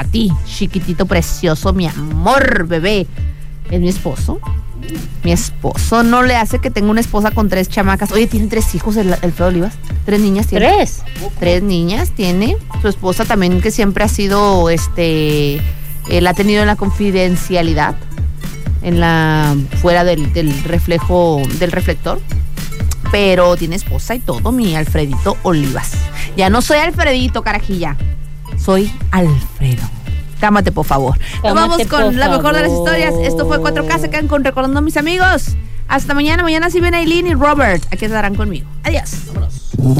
A ti, chiquitito precioso, mi amor, bebé. Es mi esposo. Mi esposo no le hace que tenga una esposa con 3 chamacas. Oye, tiene 3 hijos el Alfredo Olivas. 3 niñas tiene. 3. 3 niñas tiene. Su esposa también, que siempre ha sido, él ha tenido en la confidencialidad, fuera del reflector. Pero tiene esposa y todo, mi Alfredito Olivas. Ya no soy Alfredito, carajilla. Soy Alfredo. Cámate, por favor. Nos vamos con la mejor de las historias. Esto fue 4K. Se quedan con Recordando a mis amigos. Hasta mañana. Mañana sí viene Aileen y Robert. Aquí estarán conmigo. Adiós. Vámonos.